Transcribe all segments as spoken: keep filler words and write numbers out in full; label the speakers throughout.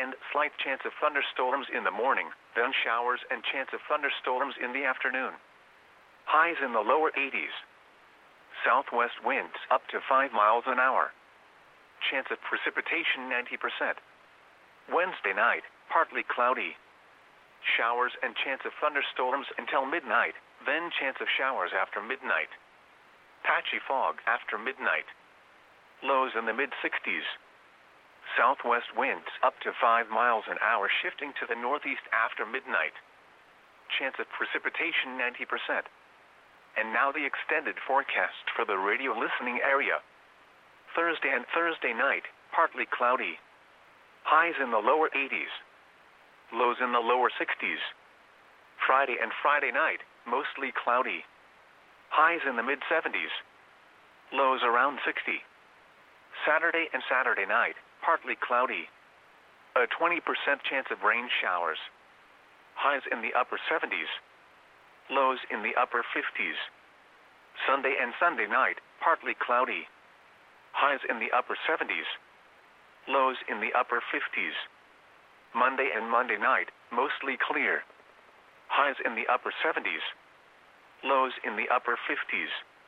Speaker 1: and slight chance of thunderstorms in the morning, then showers and chance of thunderstorms in the afternoon. Highs in the lower eighties. Southwest winds up to five miles an hour. Chance of precipitation ninety percent. Wednesday night, partly cloudy. Showers and chance of thunderstorms until midnight, then chance of showers after midnight. Patchy fog after midnight. Lows in the mid-sixties. Southwest winds up to five miles an hour shifting to the northeast after midnight. Chance of precipitation ninety percent. And now the extended forecast for the radio listening area. Thursday and Thursday night, partly cloudy. Highs in the lower eighties. Lows in the lower sixties. Friday and Friday night, mostly cloudy. Highs in the mid-seventies. Lows around sixty. Saturday and Saturday night, partly cloudy. A twenty percent chance of rain showers. Highs in the upper seventies. Lows in the upper fifties. Sunday and Sunday night, partly cloudy. Highs in the upper seventies. Lows in the upper fifties. Monday and Monday night, mostly clear. Highs in the upper seventies. Lows in the upper fifties.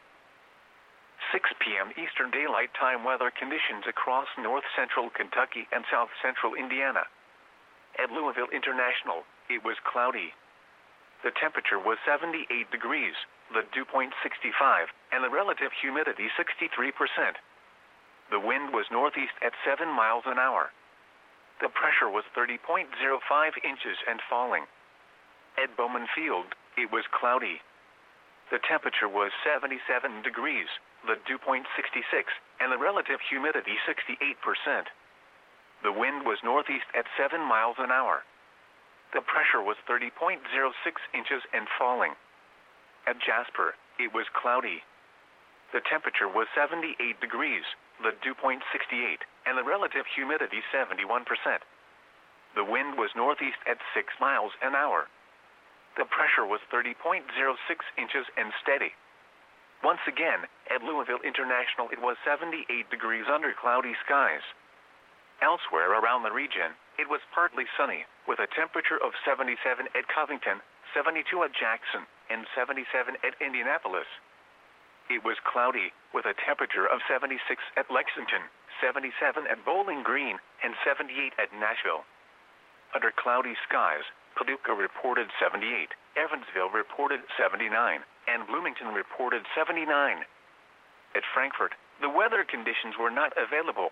Speaker 1: six p.m. Eastern Daylight Time weather conditions across north central Kentucky and south central Indiana. At Louisville International, it was cloudy. The temperature was seventy-eight degrees, the dew point sixty-five, and the relative humidity sixty-three percent. The wind was northeast at seven miles an hour. The pressure was thirty point zero five inches and falling. At Bowman Field, it was cloudy. The temperature was seventy-seven degrees, the dew point sixty-six, and the relative humidity sixty-eight percent. The wind was northeast at seven miles an hour. The pressure was thirty point zero six inches and falling. At Jasper, it was cloudy. The temperature was seventy-eight degrees, the dew point sixty-eight, and the relative humidity seventy-one percent. The wind was northeast at six miles an hour. The pressure was thirty point zero six inches and steady. Once again, at Louisville International it was seventy-eight degrees under cloudy skies. Elsewhere around the region, it was partly sunny, with a temperature of seventy-seven at Covington, seventy-two at Jackson, and seventy-seven at Indianapolis. It was cloudy, with a temperature of seventy-six at Lexington, seventy-seven at Bowling Green, and seventy-eight at Nashville. Under cloudy skies, Paducah reported seventy-eight, Evansville reported seventy-nine, and Bloomington reported seventy-nine. At Frankfort, the weather conditions were not available.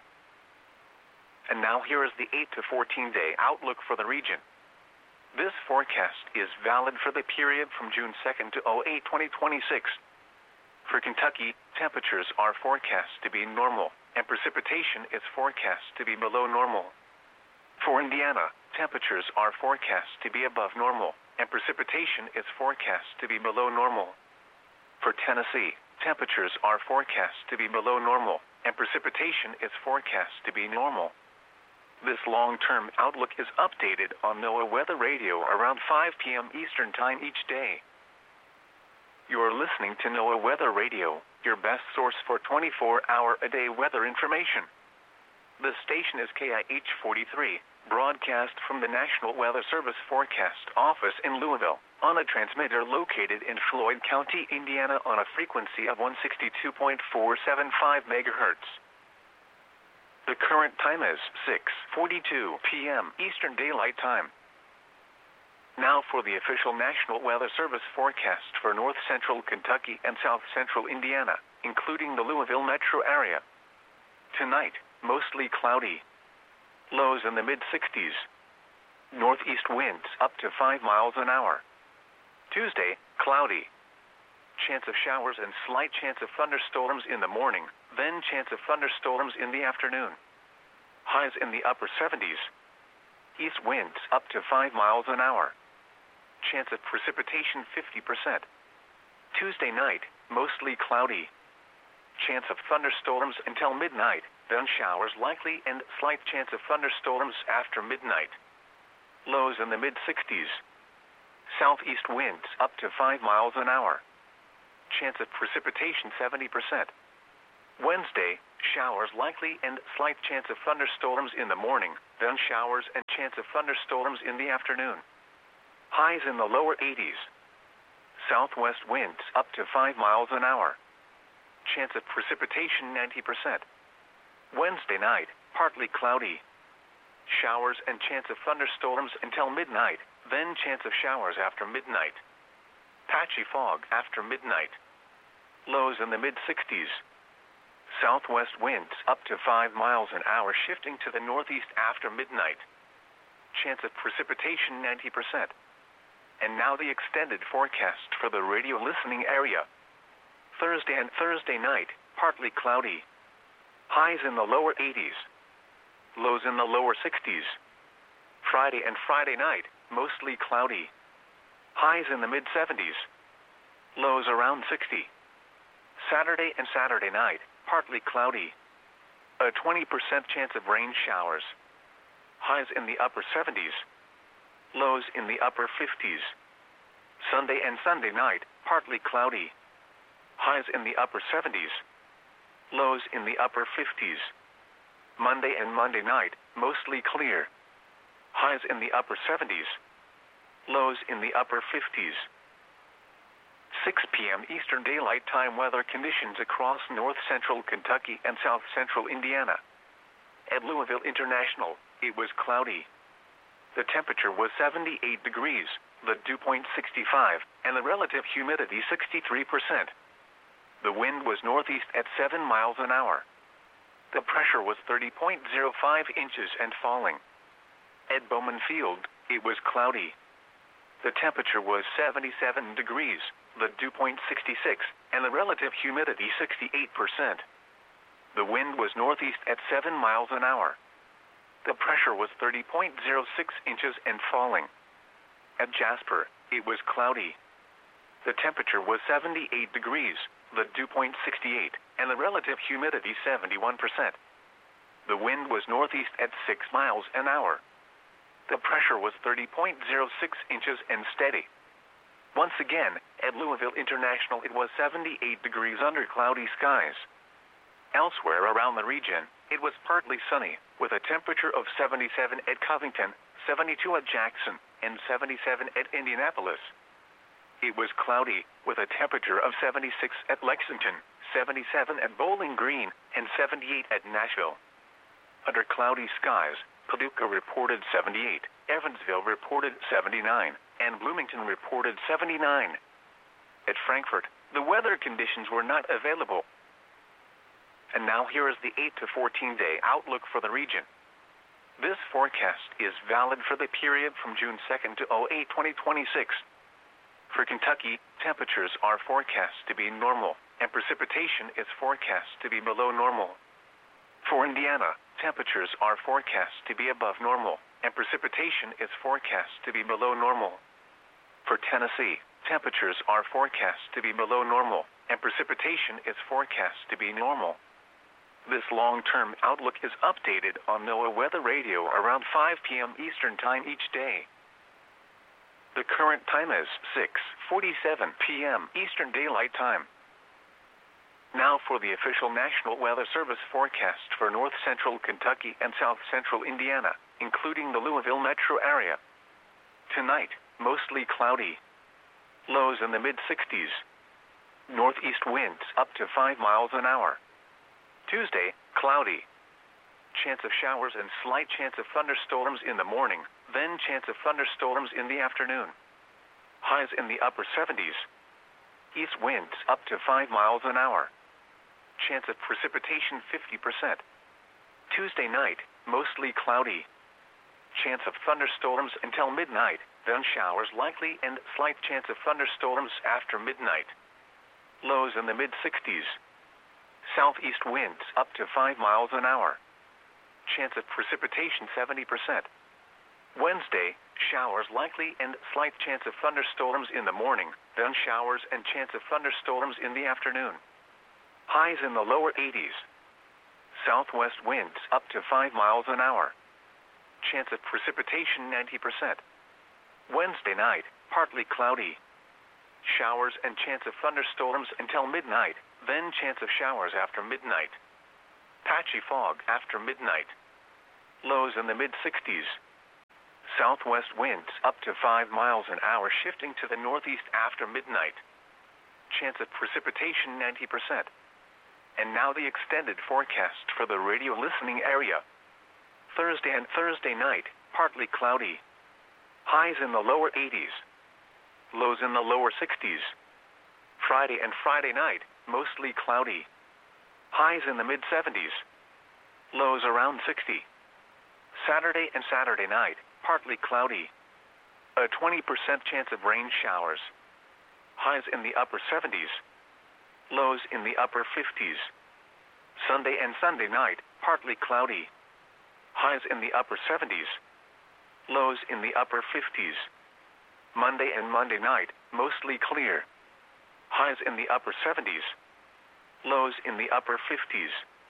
Speaker 1: And now here is the eight to fourteen day outlook for the region. This forecast is valid for the period from June second to oh eight twenty twenty-six. For Kentucky, temperatures are forecast to be normal, and precipitation is forecast to be below normal. For Indiana, temperatures are forecast to be above normal, and precipitation is forecast to be below normal. For Tennessee, temperatures are forecast to be below normal, and precipitation is forecast to be normal. This long-term outlook is updated on NOAA Weather Radio around five p.m. Eastern Time each day. You are listening to NOAA Weather Radio, your best source for twenty-four hour a day weather information. The station is K I H forty-three, broadcast from the National Weather Service Forecast Office in Louisville, on a transmitter located in Floyd County, Indiana on a frequency of one sixty-two point four seven five megahertz. The current time is six forty-two p.m. Eastern Daylight Time. Now for the official National Weather Service forecast for north central Kentucky and south central Indiana, including the Louisville metro area. Tonight, mostly cloudy. Lows in the mid-sixties. Northeast winds up to five miles an hour. Tuesday, cloudy. Chance of showers and slight chance of thunderstorms in the morning, then chance of thunderstorms in the afternoon. Highs in the upper seventies. East winds up to five miles an hour. Chance of precipitation fifty percent. Tuesday night, mostly cloudy. Chance of thunderstorms until midnight, then showers likely and slight chance of thunderstorms after midnight. Lows in the mid-sixties. Southeast winds up to five miles an hour. Chance of precipitation seventy percent. Wednesday, showers likely and slight chance of thunderstorms in the morning, then showers and chance of thunderstorms in the afternoon. Highs in the lower eighties. Southwest winds up to five miles an hour. Chance of precipitation ninety percent. Wednesday night, partly cloudy. Showers and chance of thunderstorms until midnight, then chance of showers after midnight. Patchy fog after midnight. Lows in the mid-sixties. Southwest winds up to five miles an hour shifting to the northeast after midnight. Chance of precipitation ninety percent. And now the extended forecast for the radio listening area. Thursday and Thursday night, partly cloudy. Highs in the lower eighties. Lows in the lower sixties. Friday and Friday night, mostly cloudy. Highs in the mid-seventies. Lows around sixty. Saturday and Saturday night, partly cloudy. A twenty percent chance of rain showers. Highs in the upper seventies. Lows in the upper fifties. Sunday and Sunday night, partly cloudy. Highs in the upper seventies. Lows in the upper fifties. Monday and Monday night, mostly clear. Highs in the upper seventies. Lows in the upper fifties. six p.m. Eastern Daylight Time weather conditions across north central Kentucky and south central Indiana. At Louisville International, it was cloudy. The temperature was seventy-eight degrees, the dew point sixty-five, and the relative humidity sixty-three percent. The wind was northeast at seven miles an hour. The pressure was thirty point zero five inches and falling. At Bowman Field, it was cloudy. The temperature was seventy-seven degrees, the dew point sixty-six, and the relative humidity sixty-eight percent. The wind was northeast at seven miles an hour. The pressure was thirty point zero six inches and falling. At Jasper, it was cloudy. The temperature was seventy-eight degrees, the dew point sixty-eight, and the relative humidity seventy-one percent. The wind was northeast at six miles an hour. The pressure was thirty point zero six inches and steady. Once again, at Louisville International it was seventy-eight degrees under cloudy skies. Elsewhere around the region, it was partly sunny, with a temperature of seventy-seven at Covington, seventy-two at Jackson, and seventy-seven at Indianapolis. It was cloudy, with a temperature of seventy-six at Lexington, seventy-seven at Bowling Green, and seventy-eight at Nashville. Under cloudy skies, Paducah reported seventy-eight, Evansville reported seventy-nine, and Bloomington reported seventy-nine. At Frankfort, the weather conditions were not available. And now here is the eight to fourteen day outlook for the region. This forecast is valid for the period from June second to oh eight twenty twenty-six. For Kentucky, temperatures are forecast to be normal, and precipitation is forecast to be below normal. For Indiana, temperatures are forecast to be above normal, and precipitation is forecast to be below normal. For Tennessee, temperatures are forecast to be below normal, and precipitation is forecast to be normal. This long-term outlook is updated on NOAA Weather Radio around five p.m. Eastern Time each day. The current time is six forty-seven p.m. Eastern Daylight Time. Now for the official National Weather Service forecast for north central Kentucky and south central Indiana, including the Louisville metro area. Tonight, mostly cloudy. Lows in the mid-sixties. Northeast winds up to five miles an hour. Tuesday, cloudy. Chance of showers and slight chance of thunderstorms in the morning, then chance of thunderstorms in the afternoon. Highs in the upper seventies. East winds up to five miles an hour. Chance of precipitation fifty percent. Tuesday night, mostly cloudy. Chance of thunderstorms until midnight, then showers likely and slight chance of thunderstorms after midnight. Lows in the mid-sixties. Southeast winds up to five miles an hour. Chance of precipitation seventy percent. Wednesday, showers likely and slight chance of thunderstorms in the morning, then showers and chance of thunderstorms in the afternoon. Highs in the lower eighties. Southwest winds up to five miles an hour. Chance of precipitation ninety percent. Wednesday night, partly cloudy. Showers and chance of thunderstorms until midnight, then chance of showers after midnight. Patchy fog after midnight. Lows in the mid sixties. Southwest winds up to five miles an hour shifting to the northeast after midnight. Chance of precipitation ninety percent. And now the extended forecast for the radio listening area. Thursday and Thursday night, partly cloudy. Highs in the lower eighties. Lows in the lower sixties. Friday and Friday night, mostly cloudy. Highs in the mid seventies. Lows around sixty. Saturday and Saturday night, partly cloudy. A twenty percent chance of rain showers. Highs in the upper seventies. Lows in the upper fifties. Sunday and Sunday night, partly cloudy. Highs in the upper seventies. Lows in the upper fifties. Monday and Monday night, mostly clear. Highs in the upper seventies. Lows in the upper fifties.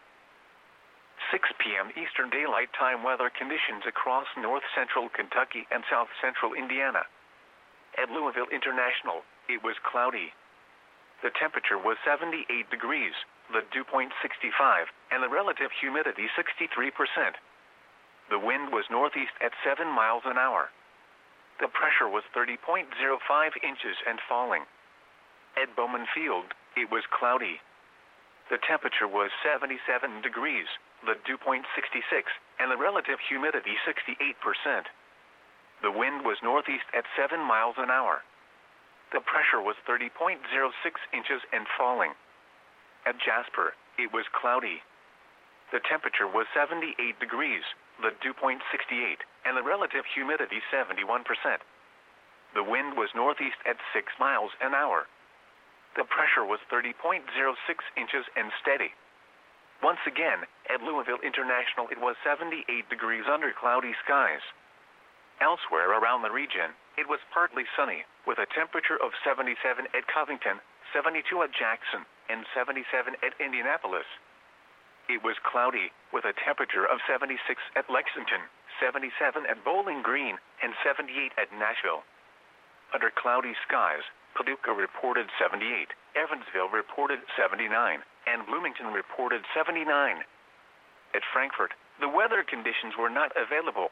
Speaker 1: six p.m. Eastern Daylight Time weather conditions across north central Kentucky and south central Indiana. At Louisville International, it was cloudy. The temperature was seventy-eight degrees, the dew point sixty-five, and the relative humidity sixty-three percent. The wind was northeast at seven miles an hour. The pressure was thirty point zero five inches and falling. At Bowman Field, it was cloudy. The temperature was seventy-seven degrees, the dew point sixty-six, and the relative humidity sixty-eight percent. The wind was northeast at seven miles an hour. The pressure was thirty point zero six inches and falling. At Jasper, it was cloudy. The temperature was seventy-eight degrees, the dew point sixty-eight, and the relative humidity seventy-one percent. The wind was northeast at six miles an hour. The pressure was thirty point zero six inches and steady. Once again, at Louisville International it was seventy-eight degrees under cloudy skies. Elsewhere around the region, it was partly sunny, with a temperature of seventy-seven at Covington, seventy-two at Jackson, and seventy-seven at Indianapolis. It was cloudy, with a temperature of seventy-six at Lexington, seventy-seven at Bowling Green, and seventy-eight at Nashville. Under cloudy skies, Paducah reported seventy-eight, Evansville reported seventy-nine, and Bloomington reported seventy-nine. At Frankfort, the weather conditions were not available.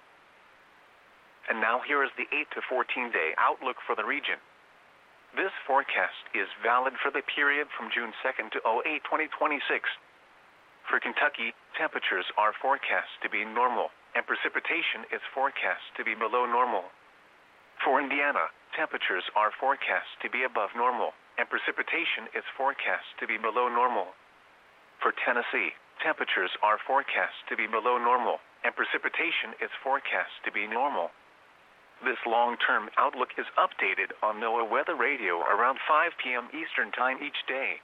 Speaker 1: And now here is the eight to fourteen day outlook for the region. This forecast is valid for the period from June second to oh eight twenty twenty-six. For Kentucky, temperatures are forecast to be normal, and precipitation is forecast to be below normal. For Indiana, temperatures are forecast to be above normal, and precipitation is forecast to be below normal. For Tennessee, temperatures are forecast to be below normal, and precipitation is forecast to be normal. This long-term outlook is updated on NOAA Weather Radio around five p.m. Eastern Time each day.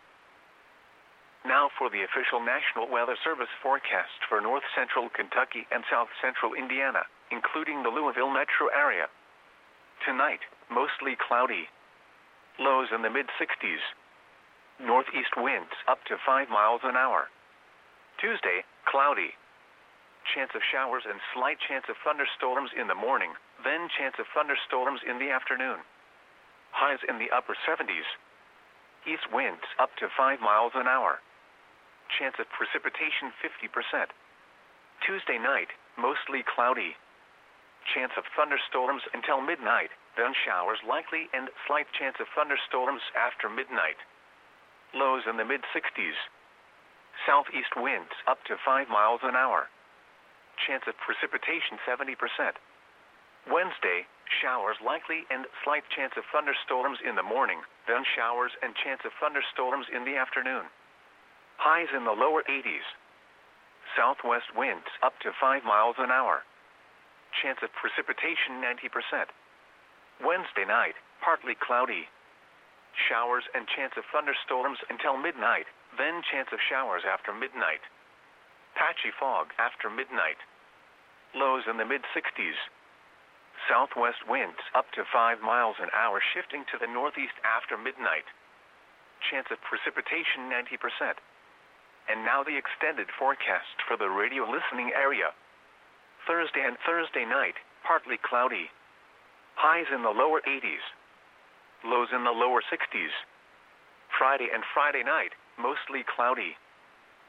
Speaker 1: Now for the official National Weather Service forecast for north central Kentucky and south central Indiana, including the Louisville metro area. Tonight, mostly cloudy. Lows in the mid sixties. Northeast winds up to five miles an hour. Tuesday, cloudy. Chance of showers and slight chance of thunderstorms in the morning, then chance of thunderstorms in the afternoon. Highs in the upper seventies. East winds up to five miles an hour. Chance of precipitation fifty percent. Tuesday night, mostly cloudy. Chance of thunderstorms until midnight, then showers likely and slight chance of thunderstorms after midnight. Lows in the mid sixties. Southeast winds up to five miles an hour. Chance of precipitation seventy percent. Wednesday, showers likely and slight chance of thunderstorms in the morning, then showers and chance of thunderstorms in the afternoon. Highs in the lower eighties. Southwest winds up to five miles an hour. Chance of precipitation ninety percent. Wednesday night, partly cloudy. Showers and chance of thunderstorms until midnight, then chance of showers after midnight. Patchy fog after midnight. Lows in the mid sixties. Southwest winds up to five miles an hour shifting to the northeast after midnight. Chance of precipitation ninety percent. And now the extended forecast for the radio listening area. Thursday and Thursday night, partly cloudy. Highs in the lower eighties. Lows in the lower sixties. Friday and Friday night, mostly cloudy.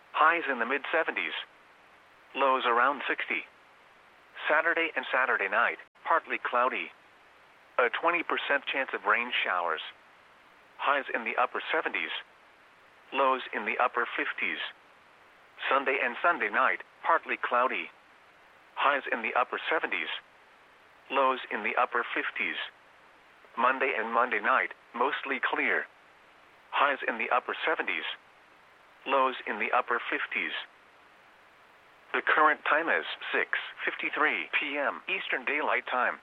Speaker 1: Highs in the mid seventies. Lows around sixty. Saturday and Saturday night, partly cloudy. A twenty percent chance of rain showers. Highs in the upper seventies. Lows in the upper fifties. Sunday and Sunday night, partly cloudy. Highs in the upper seventies. Lows in the upper fifties. Monday and Monday night, mostly clear. Highs in the upper seventies. Lows in the upper fifties. The current time is six fifty-three p m Eastern Daylight Time.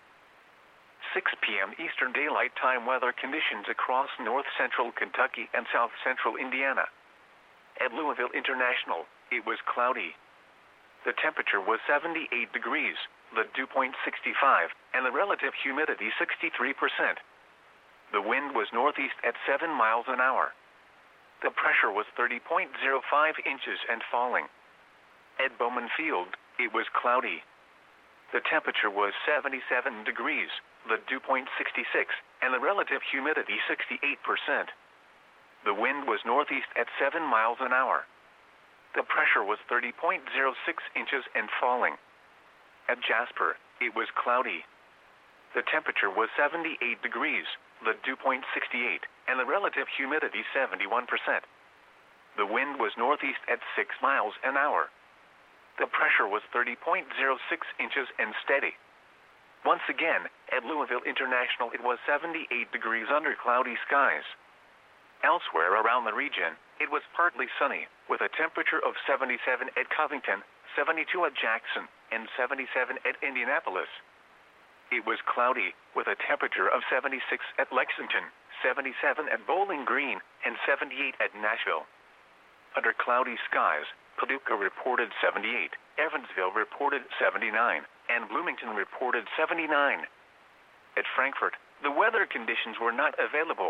Speaker 1: six p m Eastern Daylight Time weather conditions across north central Kentucky and south central Indiana. At Louisville International, it was cloudy. The temperature was seventy-eight degrees, the dew point sixty-five, and the relative humidity sixty-three percent. The wind was northeast at seven miles an hour. The pressure was thirty point zero five inches and falling. At Bowman Field, it was cloudy. The temperature was seventy-seven degrees, the dew point sixty-six, and the relative humidity sixty-eight percent. The wind was northeast at seven miles an hour. The pressure was thirty point zero six inches and falling. At Jasper, it was cloudy. The temperature was seventy-eight degrees, the dew point sixty-eight, and the relative humidity seventy-one percent. The wind was northeast at six miles an hour. The pressure was thirty point zero six inches and steady. Once again, at Louisville International it was seventy-eight degrees under cloudy skies. Elsewhere around the region, it was partly sunny, with a temperature of seventy-seven at Covington, seventy-two at Jackson, and seventy-seven at Indianapolis. It was cloudy, with a temperature of seventy-six at Lexington, seventy-seven at Bowling Green, and seventy-eight at Nashville. Under cloudy skies, Paducah reported seventy-eight, Evansville reported seventy-nine, and Bloomington reported seventy-nine. At Frankfort, the weather conditions were not available.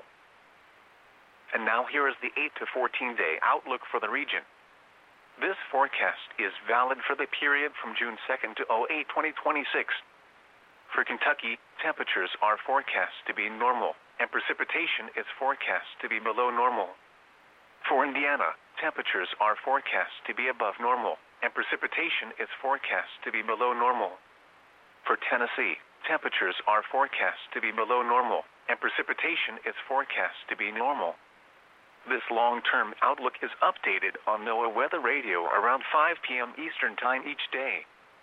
Speaker 1: And now here is the eight to fourteen day outlook for the region. This forecast is valid for the period from June second to oh eight twenty twenty-six. For Kentucky, temperatures are forecast to be normal, and precipitation is forecast to be below normal. For Indiana, temperatures are forecast to be above normal, and precipitation is forecast to be below normal. For Tennessee, temperatures are forecast to be below normal, and precipitation is forecast to be normal. This long-term outlook is updated on NOAA Weather Radio around five p m Eastern Time each day.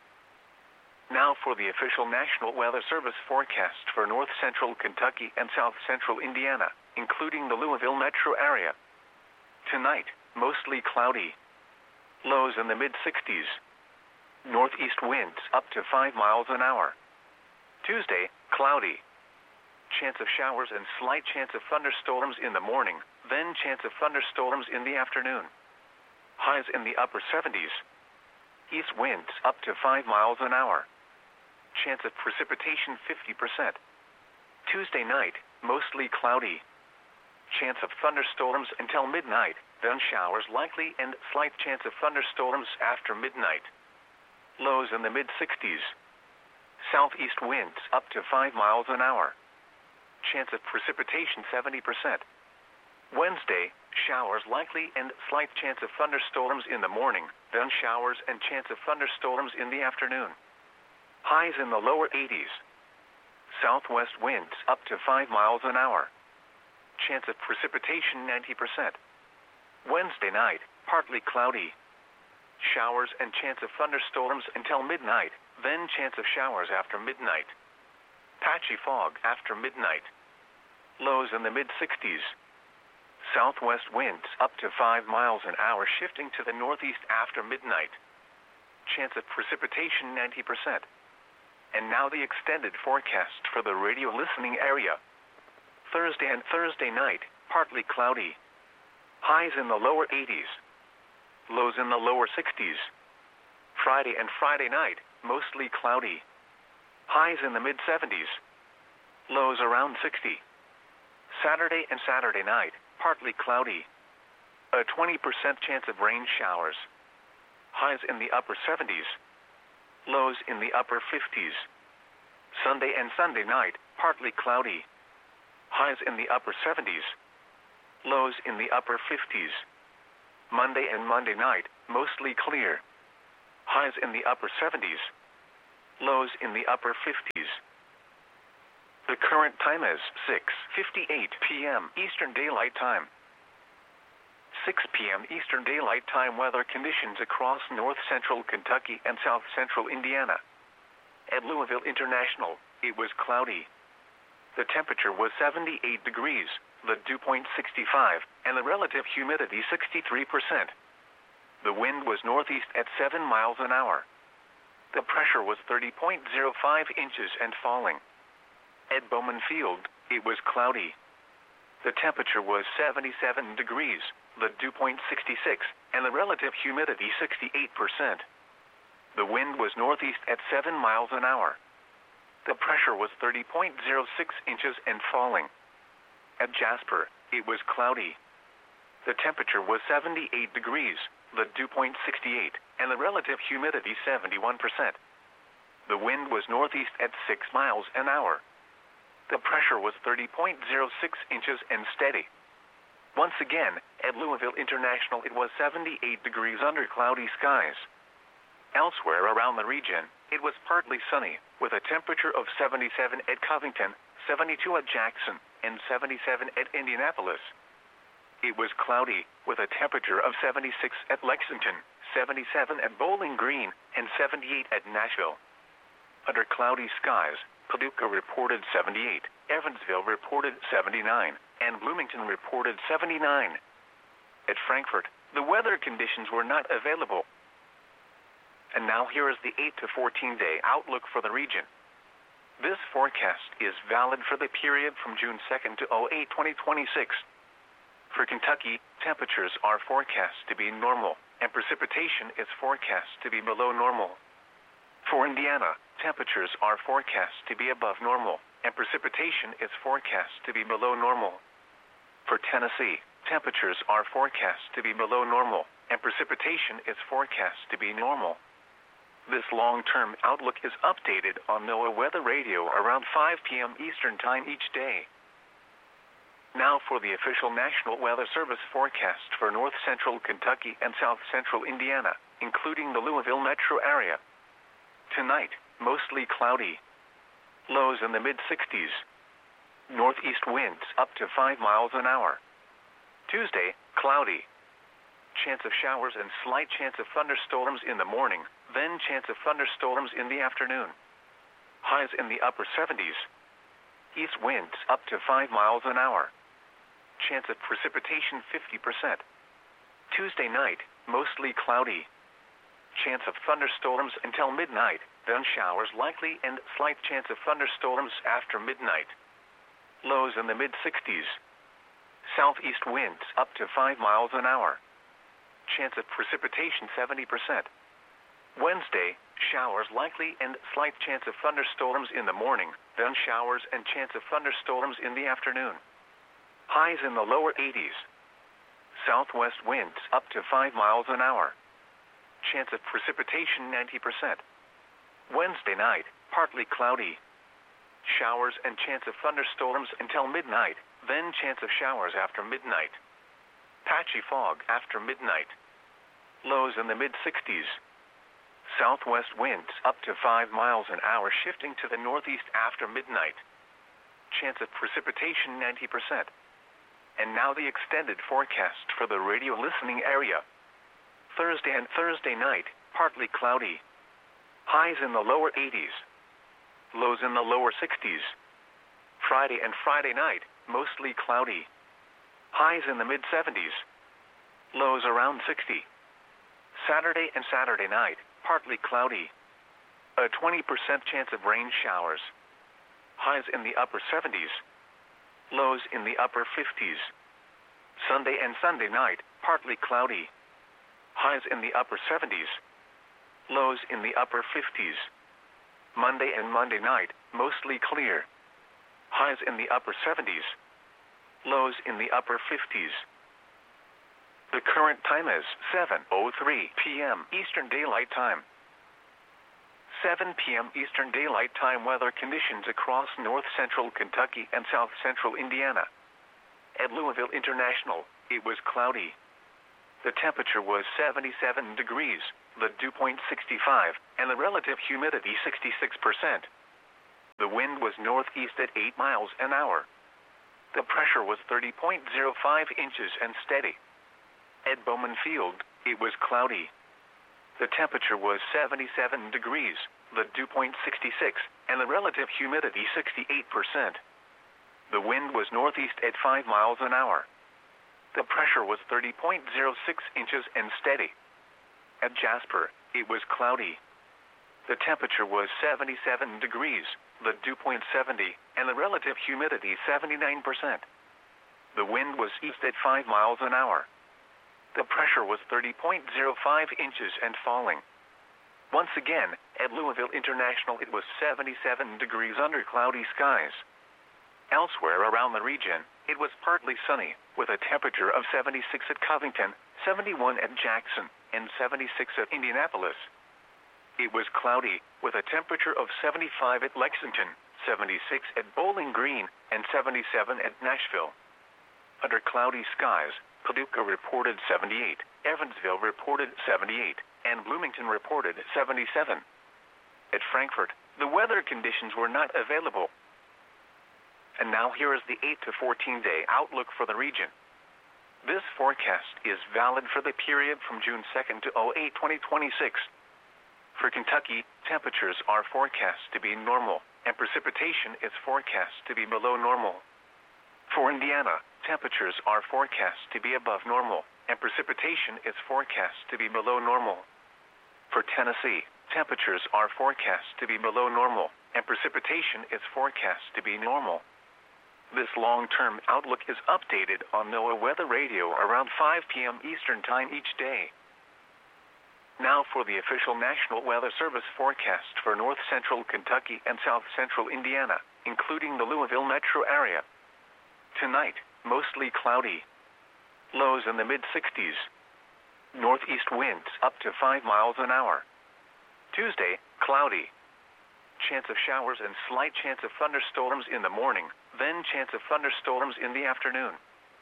Speaker 1: Now for the official National Weather Service forecast for north central Kentucky and south central Indiana, including the Louisville metro area. Tonight, mostly cloudy. Lows in the mid sixties. Northeast winds up to five miles an hour. Tuesday, cloudy. Chance of showers and slight chance of thunderstorms in the morning, then chance of thunderstorms in the afternoon. Highs in the upper seventies. East winds up to five miles an hour. Chance of precipitation fifty percent. Tuesday night, mostly cloudy. Chance of thunderstorms until midnight, then showers likely and slight chance of thunderstorms after midnight. Lows in the mid sixties. Southeast winds up to five miles an hour. Chance of precipitation seventy percent. Wednesday, showers likely and slight chance of thunderstorms in the morning, then showers and chance of thunderstorms in the afternoon. Highs in the lower eighties. Southwest winds up to five miles an hour. Chance of precipitation ninety percent. Wednesday night, partly cloudy. Showers and chance of thunderstorms until midnight, then chance of showers after midnight. Patchy fog after midnight. Lows in the mid sixties. Southwest winds up to five miles an hour shifting to the northeast after midnight. Chance of precipitation ninety percent. And now the extended forecast for the radio listening area. Thursday and Thursday night, partly cloudy. Highs in the lower eighties. Lows in the lower sixties. Friday and Friday night, mostly cloudy. Highs in the mid seventies. Lows around sixty. Saturday and Saturday night, partly cloudy. A twenty percent chance of rain showers. Highs in the upper seventies. Lows in the upper fifties. Sunday and Sunday night, partly cloudy. Highs in the upper seventies. Lows in the upper fifties. Monday and Monday night, mostly clear. Highs in the upper seventies. Lows in the upper fifties. The current time is six fifty-eight p m Eastern Daylight Time. six p m Eastern Daylight Time weather conditions across north central Kentucky and south central Indiana. At Louisville International, it was cloudy. The temperature was seventy-eight degrees, the dew point sixty-five, and the relative humidity sixty-three percent. The wind was northeast at seven miles an hour. The pressure was thirty point zero five inches and falling. At Bowman Field, it was cloudy. The temperature was seventy-seven degrees, the dew point sixty-six, and the relative humidity sixty-eight percent. The wind was northeast at seven miles an hour. The pressure was thirty point zero six inches and falling. At Jasper, it was cloudy. The temperature was seventy-eight degrees, the dew point sixty-eight, and the relative humidity seventy-one percent. The wind was northeast at six miles an hour. The pressure was thirty point zero six inches and steady. Once again, at Louisville International it was seventy-eight degrees under cloudy skies. Elsewhere around the region, it was partly sunny, with a temperature of seventy-seven at Covington, seventy-two at Jackson, and seventy-seven at Indianapolis. It was cloudy, with a temperature of seventy-six at Lexington, seventy-seven at Bowling Green, and seventy-eight at Nashville. Under cloudy skies, Paducah reported seventy-eight, Evansville reported seventy-nine, and Bloomington reported seventy-nine. At Frankfort, the weather conditions were not available. And now here is the eight to fourteen day outlook for the region. This forecast is valid for the period from June second to oh eight twenty twenty-six. For Kentucky, temperatures are forecast to be normal, and precipitation is forecast to be below normal. For Indiana, temperatures are forecast to be above normal, and precipitation is forecast to be below normal. For Tennessee, temperatures are forecast to be below normal, and precipitation is forecast to be normal. This long-term outlook is updated on NOAA Weather Radio around five p m Eastern Time each day. Now for the official National Weather Service forecast for north central Kentucky and south central Indiana, including the Louisville metro area. Tonight, mostly cloudy. Lows in the mid sixties. Northeast winds up to five miles an hour. Tuesday, cloudy. Chance of showers and slight chance of thunderstorms in the morning, then chance of thunderstorms in the afternoon. Highs in the upper seventies. East winds up to five miles an hour. Chance of precipitation fifty percent. Tuesday night, mostly cloudy. Chance of thunderstorms until midnight, then showers likely and slight chance of thunderstorms after midnight. Lows in the mid sixties. Southeast winds up to five miles an hour. Chance of precipitation seventy percent. Wednesday, showers likely and slight chance of thunderstorms in the morning, then showers and chance of thunderstorms in the afternoon. Highs in the lower eighties. Southwest winds up to five miles an hour. Chance of precipitation ninety percent. Wednesday night, partly cloudy. Showers and chance of thunderstorms until midnight, then chance of showers after midnight. Patchy fog after midnight. Lows in the mid sixties. Southwest winds up to five miles an hour shifting to the northeast after midnight. Chance of precipitation ninety percent. And now the extended forecast for the radio listening area. Thursday and Thursday night, partly cloudy. Highs in the lower eighties. Lows in the lower sixties. Friday and Friday night, mostly cloudy. Highs in the mid seventies. Lows around sixty. Saturday and Saturday night, partly cloudy. A twenty percent chance of rain showers. Highs in the upper seventies. Lows in the upper fifties. Sunday and Sunday night, partly cloudy. Highs in the upper seventies. Lows in the upper fifties. Monday and Monday night, mostly clear. Highs in the upper seventies. Lows in the upper fifties. The current time is seven oh three p m Eastern Daylight Time. seven p m Eastern Daylight Time weather conditions across north central Kentucky and south central Indiana. At Louisville International, it was cloudy. The temperature was seventy-seven degrees, the dew point sixty-five, and the relative humidity sixty-six percent. The wind was northeast at eight miles an hour. The pressure was thirty point zero five inches and steady. At Bowman Field, it was cloudy. The temperature was seventy-seven degrees, the dew point sixty-six, and the relative humidity sixty-eight percent. The wind was northeast at five miles an hour. The pressure was thirty point zero six inches and steady. At Jasper, it was cloudy. The temperature was seventy-seven degrees, the dew point seventy, and the relative humidity seventy-nine percent. The wind was east at five miles an hour. The pressure was thirty point zero five inches and falling. Once again, at Louisville International it was seventy-seven degrees under cloudy skies. Elsewhere around the region, it was partly sunny, with a temperature of seventy-six at Covington, seventy-one at Jackson, and seventy-six at Indianapolis. It was cloudy, with a temperature of seventy-five at Lexington, seventy-six at Bowling Green, and seventy-seven at Nashville. Under cloudy skies, Paducah reported seventy-eight, Evansville reported seventy-eight, and Bloomington reported seventy-seven. At Frankfort, the weather conditions were not available. And now here is the eight to fourteen day outlook for the region. This forecast is valid for the period from June second to oh eight twenty twenty-six. For Kentucky, temperatures are forecast to be normal, and precipitation is forecast to be below normal. For Indiana, temperatures are forecast to be above normal, and precipitation is forecast to be below normal. For Tennessee, temperatures are forecast to be below normal, and precipitation is forecast to be normal. This long-term outlook is updated on NOAA Weather Radio around five p m Eastern Time each day. Now for the official National Weather Service forecast for north central Kentucky and south central Indiana, including the Louisville metro area. Tonight, mostly cloudy. Lows in the mid sixties. Northeast winds up to five miles an hour. Tuesday, cloudy. Chance of showers and slight chance of thunderstorms in the morning, then chance of thunderstorms in the afternoon.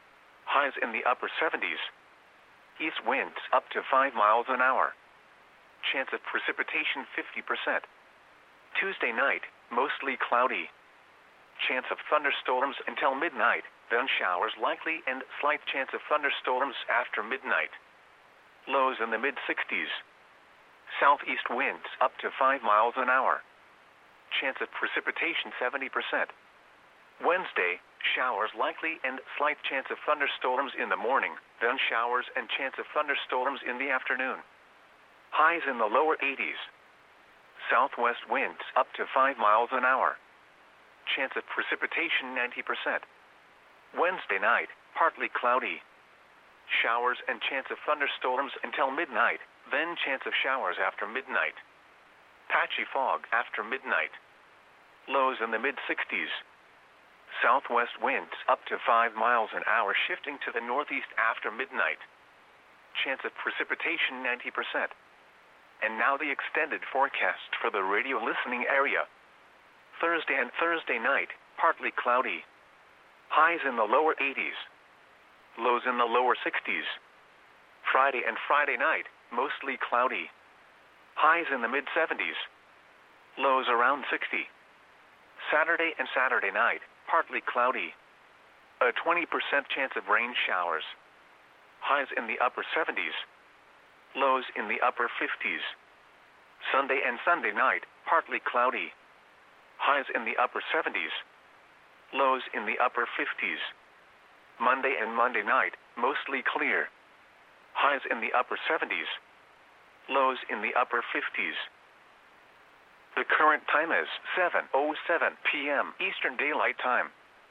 Speaker 1: Highs in the upper seventies. East winds up to five miles an hour. Chance of precipitation fifty percent. Tuesday night, mostly cloudy. Chance of thunderstorms until midnight, then showers likely and slight chance of thunderstorms after midnight. Lows in the mid sixties. Southeast winds up to five miles an hour. Chance of precipitation seventy percent. Wednesday, showers likely and slight chance of thunderstorms in the morning, then showers and chance of thunderstorms in the afternoon. Highs in the lower eighties. Southwest winds up to five miles an hour. Chance of precipitation ninety percent. Wednesday night, partly cloudy. Showers and chance of thunderstorms until midnight, then chance of showers after midnight. Patchy fog after midnight. Lows in the mid sixties. Southwest winds up to five miles an hour shifting to the northeast after midnight. Chance of precipitation ninety percent. And now the extended forecast for the radio listening area. Thursday and Thursday night, partly cloudy. Highs in the lower eighties. Lows in the lower sixties. Friday and Friday night, mostly cloudy. Highs in the mid seventies. Lows around sixty. Saturday and Saturday night, partly cloudy. A twenty percent chance of rain showers. Highs in the upper seventies. Lows in the upper fifties. Sunday and Sunday night, partly cloudy. Highs in the upper seventies. Lows in the upper fifties. Monday and Monday night, mostly clear. Highs in the upper seventies. Lows in the upper fifties. The current time is seven oh seven p m Eastern Daylight Time.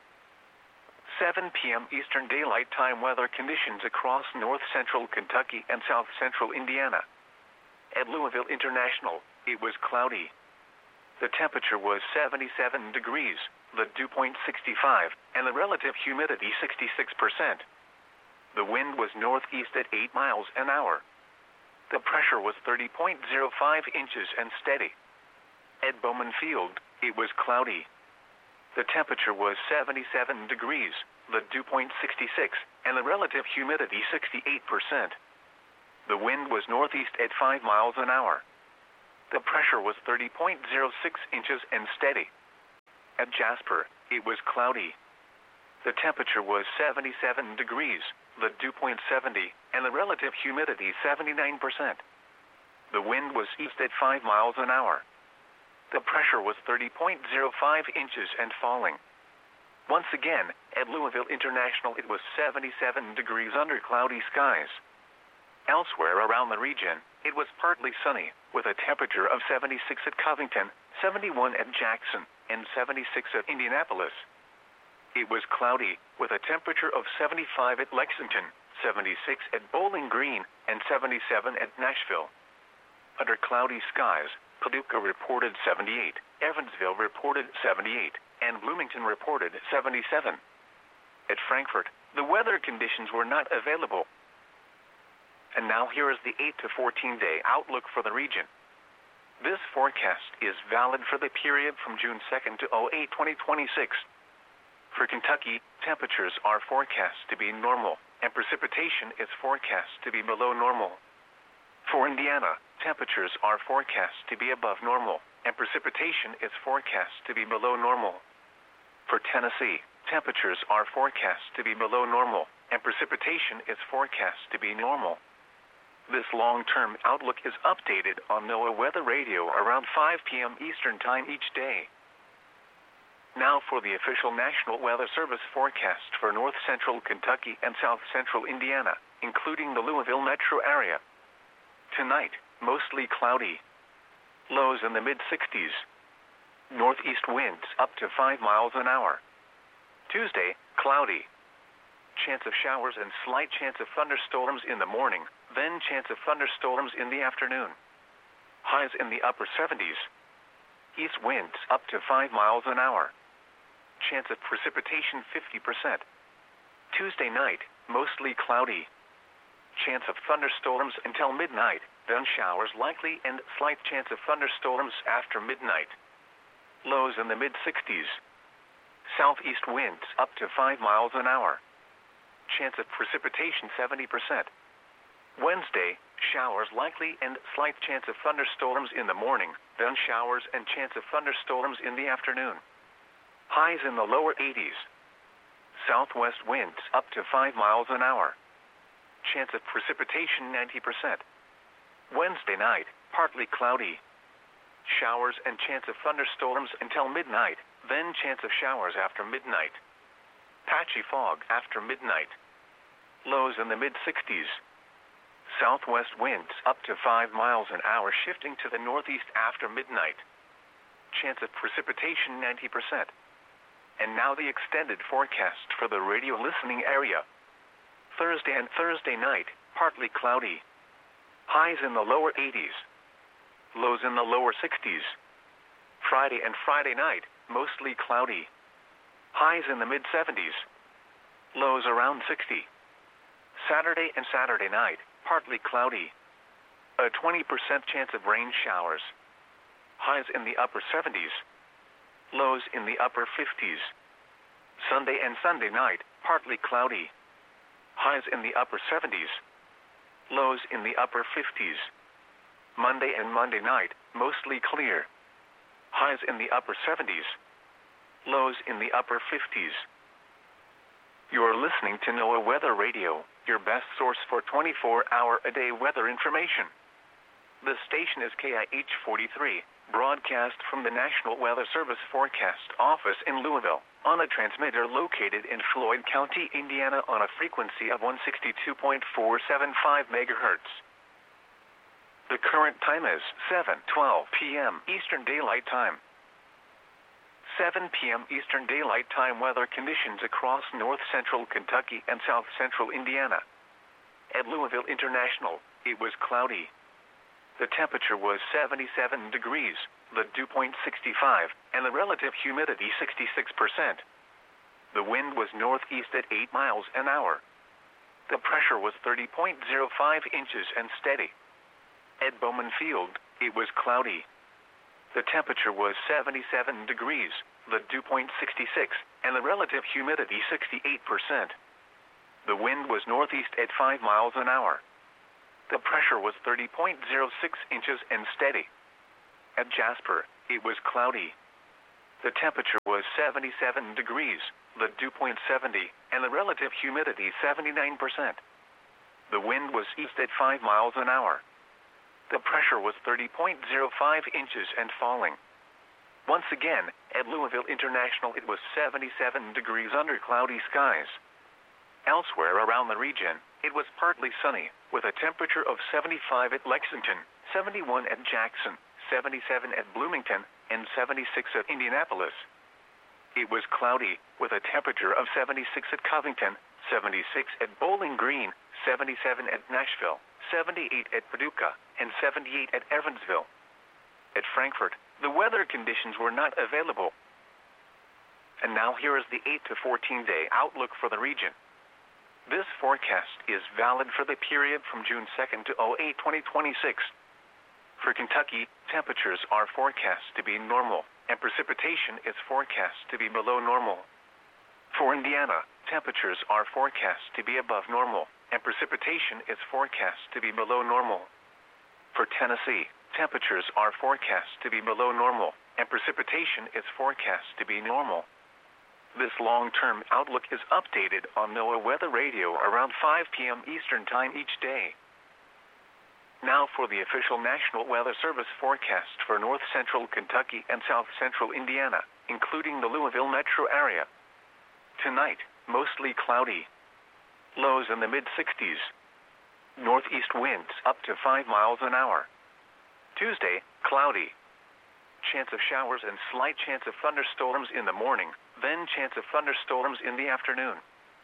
Speaker 1: seven p m Eastern Daylight Time weather conditions across north central Kentucky and south central Indiana. At Louisville International, it was cloudy. The temperature was seventy-seven degrees, the dew point sixty-five, and the relative humidity sixty-six percent. The wind was northeast at eight miles an hour. The pressure was thirty point zero five inches and steady. At Bowman Field, it was cloudy. The temperature was seventy-seven degrees, the dew point sixty-six, and the relative humidity sixty-eight percent. The wind was northeast at five miles an hour. The pressure was thirty point zero six inches and steady. At Jasper, it was cloudy. The temperature was seventy-seven degrees, the dew point seventy, and the relative humidity seventy-nine percent. The wind was east at five miles an hour. The pressure was thirty point zero five inches and falling. Once again, at Louisville International it was seventy-seven degrees under cloudy skies. Elsewhere around the region, it was partly sunny, with a temperature of seventy-six at Covington, seventy-one at Jackson, and seventy-six at Indianapolis. It was cloudy, with a temperature of seventy-five at Lexington, seventy-six at Bowling Green, and seventy-seven at Nashville. Under cloudy skies, Paducah reported seventy-eight, Evansville reported seventy-eight, and Bloomington reported seventy-seven. At Frankfort, the weather conditions were not available. And now here is the eight to fourteen day outlook for the region. This forecast is valid for the period from June second to oh eight twenty twenty-six. For Kentucky, temperatures are forecast to be normal, and precipitation is forecast to be below normal. For Indiana, temperatures are forecast to be above normal, and precipitation is forecast to be below normal. For Tennessee, temperatures are forecast to be below normal, and precipitation is forecast to be normal. This long-term outlook is updated on NOAA Weather Radio around five p m Eastern Time each day. Now for the official National Weather Service forecast for north central Kentucky and south central Indiana, including the Louisville metro area. Tonight, mostly cloudy. Lows in the mid sixties. Northeast winds up to five miles an hour. Tuesday, cloudy. Chance of showers and slight chance of thunderstorms in the morning, then chance of thunderstorms in the afternoon. Highs in the upper seventies. East winds up to five miles an hour. Chance of precipitation fifty percent. Tuesday night, mostly cloudy. Chance of thunderstorms until midnight, then showers likely and slight chance of thunderstorms after midnight. Lows in the mid sixties. Southeast winds up to five miles an hour. Chance of precipitation seventy percent. Wednesday, showers likely and slight chance of thunderstorms in the morning, then showers and chance of thunderstorms in the afternoon. Highs in the lower eighties. Southwest winds up to five miles an hour. Chance of precipitation ninety percent. Wednesday night, partly cloudy. Showers and chance of thunderstorms until midnight, then chance of showers after midnight. Patchy fog after midnight. Lows in the mid sixties. Southwest winds up to five miles an hour shifting to the northeast after midnight. Chance of precipitation ninety percent. And now the extended forecast for the radio listening area. Thursday and Thursday night, partly cloudy. Highs in the lower eighties. Lows in the lower sixties. Friday and Friday night, mostly cloudy. Highs in the mid seventies. Lows around sixty. Saturday and Saturday night, partly cloudy. A twenty percent chance of rain showers. Highs in the upper seventies. Lows in the upper fifties. Sunday and Sunday night, partly cloudy. Highs in the upper seventies. Lows in the upper fifties. Monday and Monday night, mostly clear. Highs in the upper seventies. Lows in the upper fifties. You are listening to NOAA Weather Radio, your best source for twenty-four hour a day weather information. The station is K I H forty-three, broadcast from the National Weather Service Forecast Office in Louisville, on a transmitter located in Floyd County, Indiana on a frequency of one sixty-two point four seven five megahertz. The current time is seven twelve p m Eastern Daylight Time. seven p m Eastern Daylight Time weather conditions across north central Kentucky and south central Indiana. At Louisville International, it was cloudy. The temperature was seventy-seven degrees, the dew point sixty-five, and the relative humidity sixty-six percent. The wind was northeast at eight miles an hour. The pressure was thirty point zero five inches and steady. At Bowman Field, it was cloudy. The temperature was seventy-seven degrees, the dew point sixty-six, and the relative humidity sixty-eight percent. The wind was northeast at five miles an hour. The pressure was thirty point zero six inches and steady. At Jasper, it was cloudy. The temperature was seventy-seven degrees, the dew point seventy, and the relative humidity seventy-nine percent. The wind was east at five miles an hour. The pressure was thirty point zero five inches and falling. Once again, at Louisville International it was seventy-seven degrees under cloudy skies. Elsewhere around the region, it was partly sunny, with a temperature of seventy-five at Lexington, seventy-one at Jackson, seventy-seven at Bloomington, and seventy-six at Indianapolis. It was cloudy, with a temperature of seventy-six at Covington, seventy-six at Bowling Green, seventy-seven at Nashville, seventy-eight at Paducah, and seventy-eight at Evansville. At Frankfort, the weather conditions were not available. And now here is the eight to fourteen day outlook for the region. This forecast is valid for the period from June second to oh eight twenty twenty-six. For Kentucky, temperatures are forecast to be normal, and precipitation is forecast to be below normal. For Indiana, temperatures are forecast to be above normal, and precipitation is forecast to be below normal. For Tennessee, temperatures are forecast to be below normal, and precipitation is forecast to be normal. This long-term outlook is updated on NOAA Weather Radio around five p m Eastern Time each day. Now for the official National Weather Service forecast for north-central Kentucky and south-central Indiana, including the Louisville metro area. Tonight, mostly cloudy. Lows in the mid sixties. Northeast winds up to five miles an hour. Tuesday, cloudy. Chance of showers and slight chance of thunderstorms in the morning, then chance of thunderstorms in the afternoon.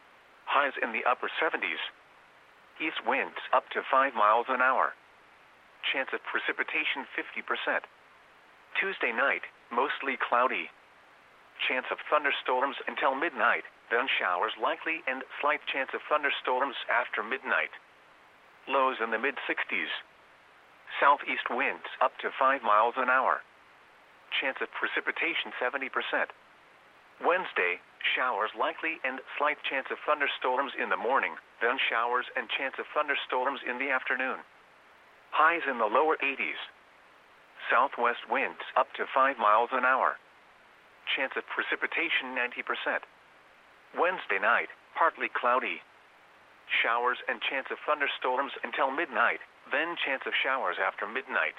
Speaker 1: Highs in the upper seventies. East winds up to five miles an hour. Chance of precipitation fifty percent. Tuesday night, mostly cloudy. Chance of thunderstorms until midnight, then showers likely and slight chance of thunderstorms after midnight. Lows in the mid sixties. Southeast winds up to five miles an hour. Chance of precipitation seventy percent. Wednesday, showers likely and slight chance of thunderstorms in the morning, then showers and chance of thunderstorms in the afternoon. Highs in the lower eighties. Southwest winds up to five miles an hour. Chance of precipitation ninety percent. Wednesday night, partly cloudy. Showers and chance of thunderstorms until midnight, then chance of showers after midnight.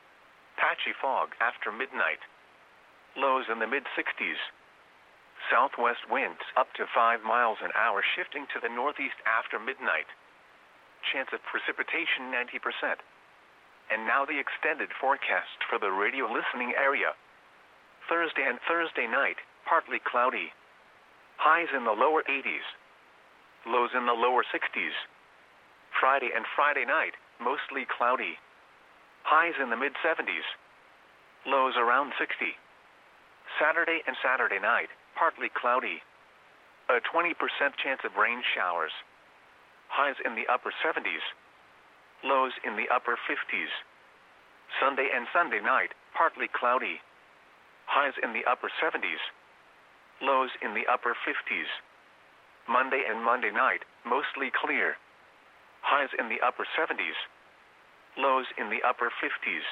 Speaker 1: Patchy fog after midnight. Lows in the mid sixties. Southwest winds up to five miles an hour shifting to the northeast after midnight. Chance of precipitation ninety percent. And now the extended forecast for the radio listening area. Thursday and Thursday night, partly cloudy. Highs in the lower eighties. Lows in the lower sixties. Friday and Friday night, mostly cloudy. Highs in the mid seventies. Lows around sixty. Saturday and Saturday night, partly cloudy. A twenty percent chance of rain showers. Highs in the upper seventies. Lows in the upper fifties. Sunday and Sunday night, partly cloudy. Highs in the upper seventies. Lows in the upper fifties. Monday and Monday night, mostly clear. Highs in the upper seventies. Lows in the upper fifties.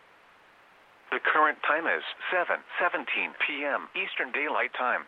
Speaker 1: The current time is seven seventeen p m Eastern Daylight Time.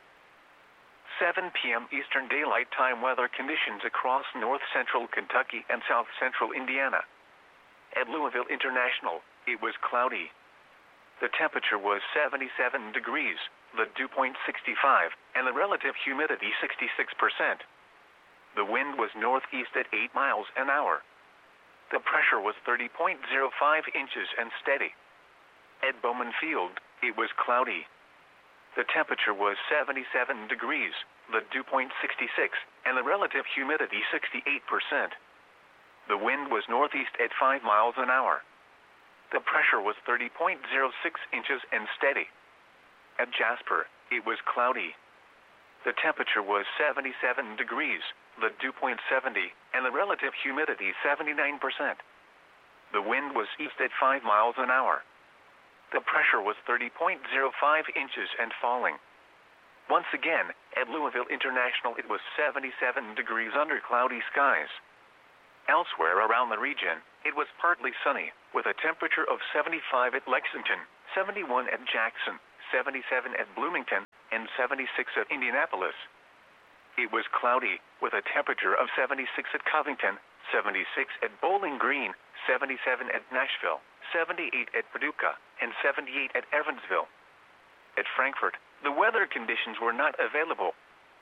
Speaker 1: seven p m Eastern Daylight Time weather conditions across north-central Kentucky and south-central Indiana. At Louisville International, it was cloudy. The temperature was seventy-seven degrees, the dew point sixty-five, and the relative humidity sixty-six percent. The wind was northeast at eight miles an hour. The pressure was thirty point zero five inches and steady. At Bowman Field, it was cloudy. The temperature was seventy-seven degrees, the dew point sixty-six, and the relative humidity sixty-eight percent. The wind was northeast at five miles an hour. The pressure was thirty point zero six inches and steady. At Jasper, it was cloudy. The temperature was seventy-seven degrees, the dew point seventy, and the relative humidity seventy-nine percent. The wind was east at five miles an hour. The pressure was thirty point zero five inches and falling. Once again, at Louisville International it was seventy-seven degrees under cloudy skies. Elsewhere around the region, it was partly sunny, with a temperature of seventy-five at Lexington, seventy-one at Jackson, seventy-seven at Bloomington, and seventy-six at Indianapolis. It was cloudy, with a temperature of seventy-six at Covington, seventy-six at Bowling Green, seventy-seven at Nashville, seventy-eight at Paducah, and seventy-eight at Evansville. At Frankfort, the weather conditions were not available.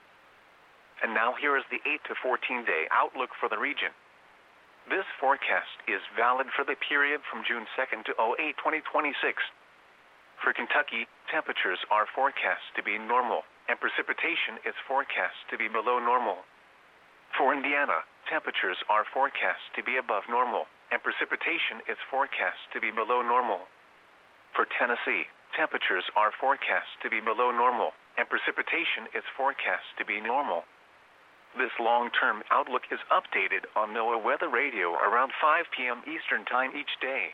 Speaker 1: And now here is the eight to fourteen day outlook for the region. This forecast is valid for the period from June second to oh eight twenty twenty-six. For Kentucky, temperatures are forecast to be normal, and precipitation is forecast to be below normal. For Indiana, temperatures are forecast to be above normal, and precipitation is forecast to be below normal. For Tennessee, temperatures are forecast to be below normal, and precipitation is forecast to be normal. This long-term outlook is updated on NOAA Weather Radio around five p m Eastern Time each day.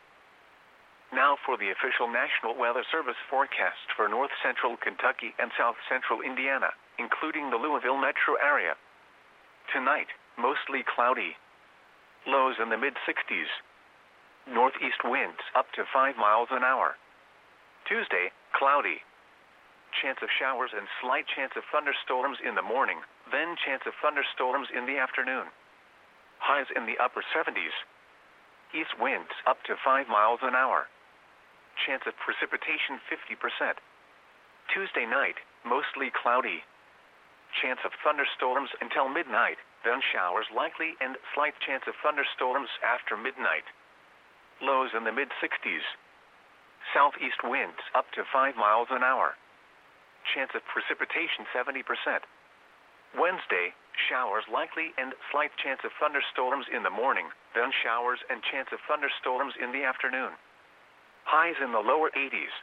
Speaker 1: Now for the official National Weather Service forecast for north central Kentucky and south central Indiana, including the Louisville metro area. Tonight, mostly cloudy. Lows in the mid sixties. Northeast winds up to five miles an hour. Tuesday, cloudy. Chance of showers and slight chance of thunderstorms in the morning, then chance of thunderstorms in the afternoon. Highs in the upper seventies. East winds up to five miles an hour. Chance of precipitation fifty percent. Tuesday night, mostly cloudy. Chance of thunderstorms until midnight, then showers likely and slight chance of thunderstorms after midnight. Lows in the mid sixties. Southeast winds up to five miles an hour. Chance of precipitation seventy percent. Wednesday, showers likely and slight chance of thunderstorms in the morning, then showers and chance of thunderstorms in the afternoon. Highs in the lower eighties.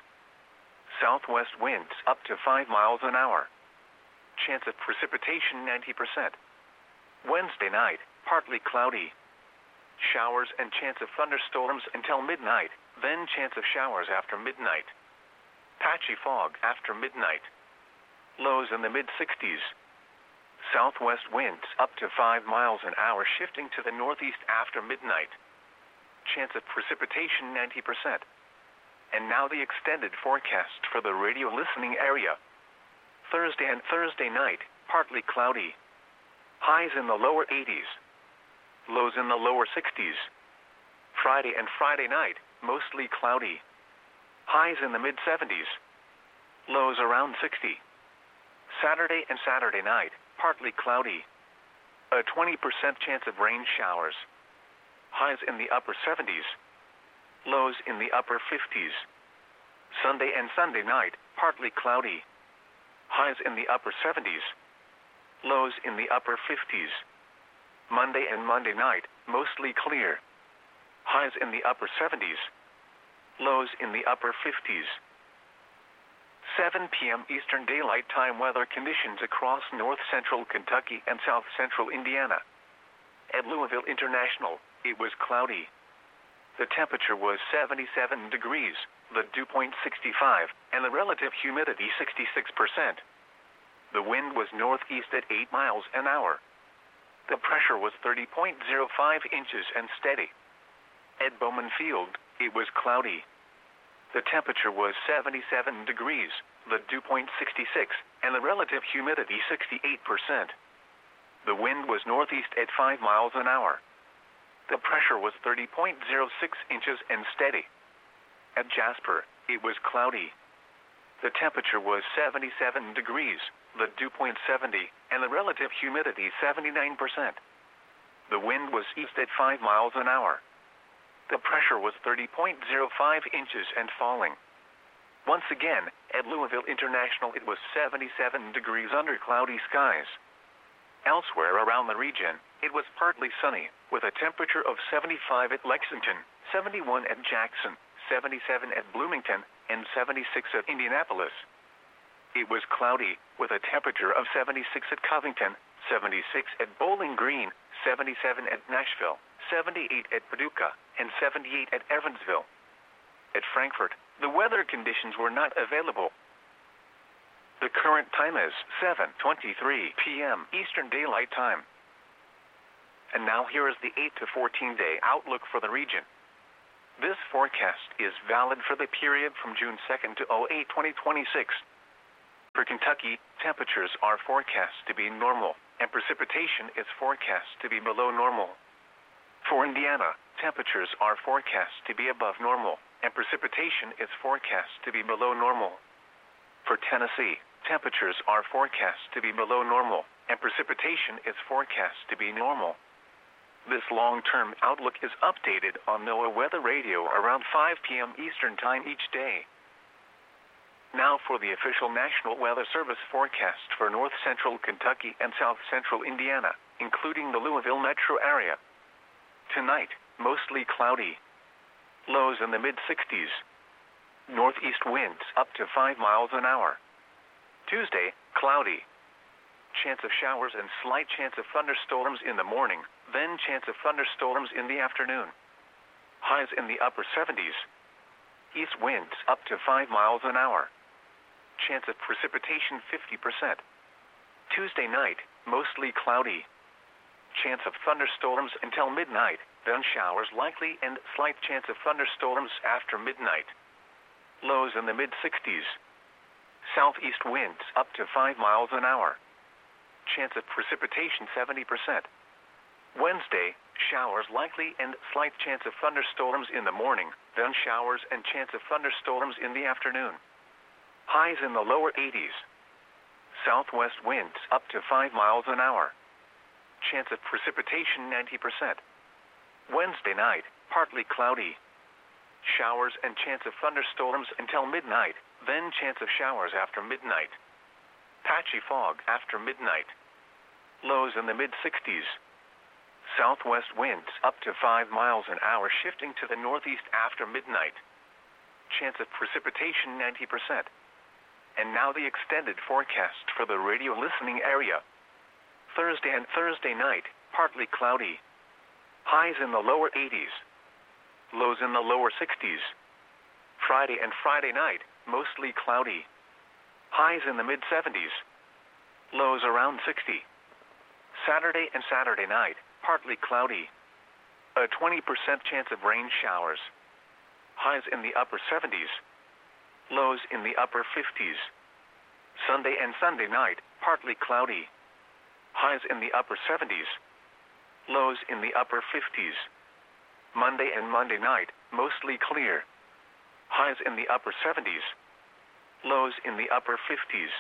Speaker 1: Southwest winds up to five miles an hour. Chance of precipitation ninety percent. Wednesday night, partly cloudy. Showers and chance of thunderstorms until midnight, then chance of showers after midnight. Patchy fog after midnight. Lows in the mid sixties. Southwest winds up to five miles an hour shifting to the northeast after midnight. Chance of precipitation ninety percent. And now the extended forecast for the radio listening area. Thursday and Thursday night, partly cloudy. Highs in the lower eighties. Lows in the lower sixties. Friday and Friday night, mostly cloudy. Highs in the mid seventies. Lows around sixty. Saturday and Saturday night, partly cloudy. A twenty percent chance of rain showers. Highs in the upper seventies. Lows in the upper fifties. Sunday and Sunday night, partly cloudy. Highs in the upper seventies. Lows in the upper fifties. Monday and Monday night, mostly clear. Highs in the upper seventies. Lows in the upper fifties. seven p m Eastern Daylight Time weather conditions across north central Kentucky and south central Indiana. At Louisville International, it was cloudy. The temperature was seventy-seven degrees, the dew point sixty-five, and the relative humidity sixty-six percent. The wind was northeast at eight miles an hour. The pressure was thirty point zero five inches and steady. At Bowman Field, it was cloudy. The temperature was seventy-seven degrees, the dew point sixty-six, and the relative humidity sixty-eight percent. The wind was northeast at five miles an hour. The pressure was thirty point zero six inches and steady. At Jasper, it was cloudy. The temperature was seventy-seven degrees, the dew point seventy, and the relative humidity seventy-nine percent. The wind was east at five miles an hour. The pressure was thirty point zero five inches and falling. Once again, at Louisville International it was seventy-seven degrees under cloudy skies. Elsewhere around the region, it was partly sunny, with a temperature of seventy-five at Lexington, seventy-one at Jackson, seventy-seven at Bloomington, and seventy-six at Indianapolis. It was cloudy, with a temperature of seventy-six at Covington, seventy-six at Bowling Green, seventy-seven at Nashville, seventy-eight at Paducah, and seventy-eight at Evansville. At Frankfort, the weather conditions were not available. The current time is seven twenty-three p m Eastern Daylight Time. And now here is the eight to fourteen day outlook for the region. This forecast is valid for the period from June second to oh eight twenty twenty-six. For Kentucky, temperatures are forecast to be normal, and precipitation is forecast to be below normal. For Indiana, temperatures are forecast to be above normal, and precipitation is forecast to be below normal. For Tennessee, temperatures are forecast to be below normal, and precipitation is forecast to be normal. This long-term outlook is updated on NOAA Weather Radio around five p m Eastern Time each day. Now for the official National Weather Service forecast for north-central Kentucky and south-central Indiana, including the Louisville metro area. Tonight, mostly cloudy. Lows in the mid sixties. Northeast winds up to five miles an hour. Tuesday, cloudy. Chance of showers and slight chance of thunderstorms in the morning, then chance of thunderstorms in the afternoon. Highs in the upper seventies. East winds up to five miles an hour. Chance of precipitation fifty percent. Tuesday night, mostly cloudy. Chance of thunderstorms until midnight, then showers likely and slight chance of thunderstorms after midnight. Lows in the mid sixties. Southeast winds up to five miles an hour. Chance of precipitation seventy percent. Wednesday, showers likely and slight chance of thunderstorms in the morning, then showers and chance of thunderstorms in the afternoon. Highs in the lower eighties. Southwest winds up to five miles an hour. Chance of precipitation ninety percent. Wednesday night, partly cloudy. Showers and chance of thunderstorms until midnight, then chance of showers after midnight. Patchy fog after midnight. Lows in the mid sixties. Southwest winds up to five miles an hour shifting to the northeast after midnight. Chance of precipitation ninety percent. And now the extended forecast for the radio listening area. Thursday and Thursday night, partly cloudy. Highs in the lower eighties. Lows in the lower sixties. Friday and Friday night, mostly cloudy. Highs in the mid seventies. Lows around sixty. Saturday and Saturday night, partly cloudy. A twenty percent chance of rain showers. Highs in the upper seventies. Lows in the upper fifties. Sunday and Sunday night, partly cloudy. Highs in the upper seventies. Lows in the upper fifties. Monday and Monday night, mostly clear. Highs in the upper seventies. Lows in the upper fifties.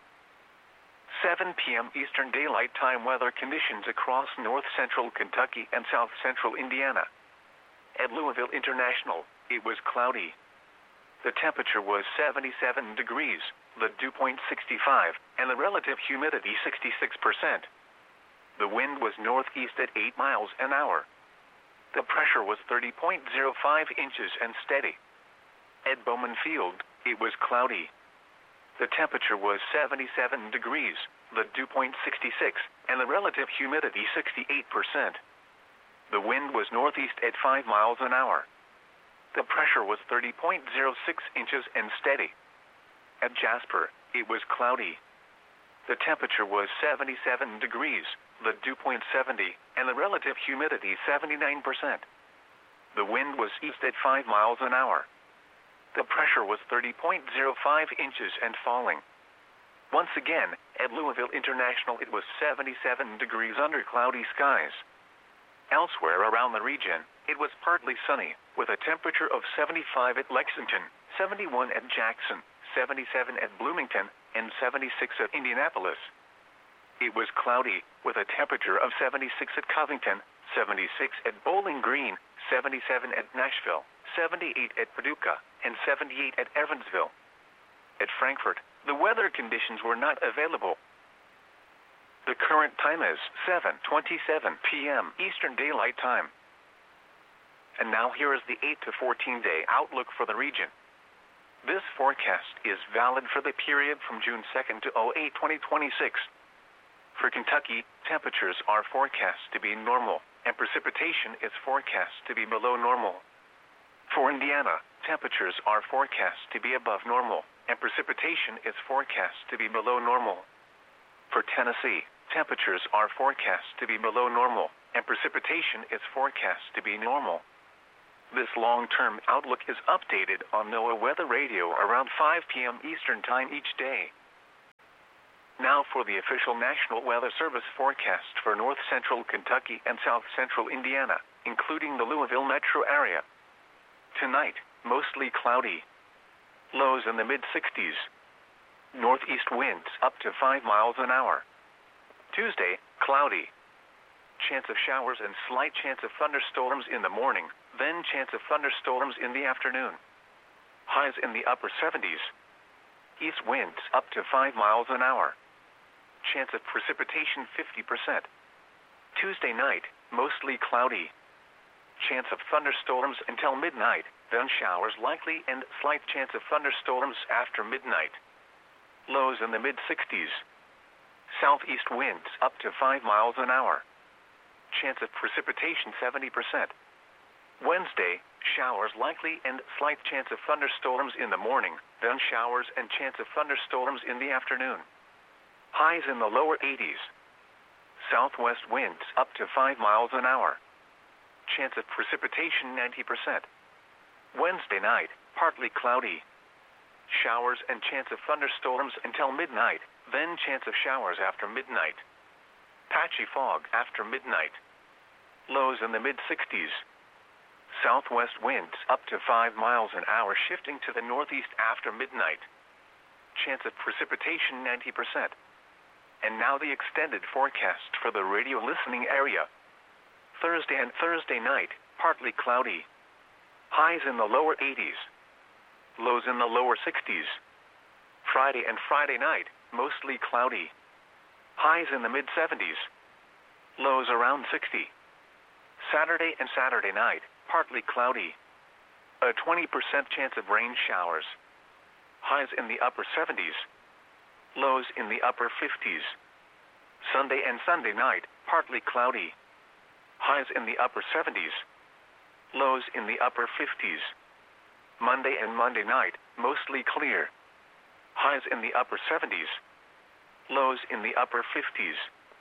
Speaker 1: seven p m Eastern Daylight Time weather conditions across north-central Kentucky and south-central Indiana. At Louisville International, it was cloudy. The temperature was seventy-seven degrees, the dew point sixty-five, and the relative humidity sixty-six percent. The wind was northeast at eight miles an hour. The pressure was thirty point zero five inches and steady. At Bowman Field, it was cloudy. The temperature was seventy-seven degrees, the dew point sixty-six, and the relative humidity sixty-eight percent. The wind was northeast at five miles an hour. The pressure was thirty point zero six inches and steady. At Jasper, it was cloudy. The temperature was seventy-seven degrees, the dew point seventy, and the relative humidity seventy-nine percent. The wind was east at five miles an hour. The pressure was thirty point zero five inches and falling. Once again, at Louisville International it was seventy-seven degrees under cloudy skies. Elsewhere around the region, it was partly sunny, with a temperature of seventy-five at Lexington, seventy-one at Jackson, seventy-seven at Bloomington, and seventy-six at Indianapolis. It was cloudy, with a temperature of seventy-six at Covington, seventy-six at Bowling Green, seventy-seven at Nashville, seventy-eight at Paducah, and seventy-eight at Evansville. At Frankfort, the weather conditions were not available. The current time is seven twenty-seven p m Eastern Daylight Time. And now here is the eight to fourteen day outlook for the region. This forecast is valid for the period from June second to oh eight twenty twenty-six. For Kentucky, temperatures are forecast to be normal, and precipitation is forecast to be below normal. For Indiana, temperatures are forecast to be above normal, and precipitation is forecast to be below normal. For Tennessee, temperatures are forecast to be below normal, and precipitation is forecast to be normal. This long-term outlook is updated on NOAA Weather Radio around five p m Eastern Time each day. Now for the official National Weather Service forecast for north central Kentucky and south central Indiana, including the Louisville metro area. Tonight, mostly cloudy. Lows in the mid sixties. Northeast winds up to five miles an hour. Tuesday, cloudy. Chance of showers and slight chance of thunderstorms in the morning, then chance of thunderstorms in the afternoon. Highs in the upper seventies. East winds up to five miles an hour. Chance of precipitation fifty percent. Tuesday night, mostly cloudy. Chance of thunderstorms until midnight, then showers likely and slight chance of thunderstorms after midnight. Lows in the mid sixties. Southeast winds up to five miles an hour. Chance of precipitation seventy percent. Wednesday, showers likely and slight chance of thunderstorms in the morning, then showers and chance of thunderstorms in the afternoon. Highs in the lower eighties. Southwest winds up to five miles an hour. Chance of precipitation ninety percent. Wednesday night, partly cloudy. Showers and chance of thunderstorms until midnight, then chance of showers after midnight. Patchy fog after midnight. Lows in the mid sixties. Southwest winds up to five miles an hour shifting to the northeast after midnight. Chance of precipitation ninety percent. And now the extended forecast for the radio listening area. Thursday and Thursday night, partly cloudy. Highs in the lower eighties. Lows in the lower sixties. Friday and Friday night, mostly cloudy. Highs in the mid seventies. Lows around sixty. Saturday and Saturday night, partly cloudy. A twenty percent chance of rain showers. Highs in the upper seventies. Lows in the upper fifties. Sunday and Sunday night, partly cloudy. Highs in the upper seventies. Lows in the upper fifties. Monday and Monday night, mostly clear. Highs in the upper seventies. Lows in the upper fifties.